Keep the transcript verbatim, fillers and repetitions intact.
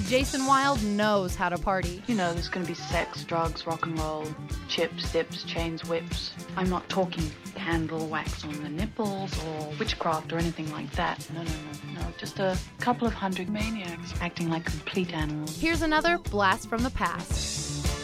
Jason Wilde knows how to party. You know, there's going to be sex, drugs, rock and roll, chips, dips, chains, whips. I'm not talking candle wax on the nipples or witchcraft or anything like that. No, no, no, no. Just a couple of hundred maniacs acting like complete animals. Here's another blast from the past.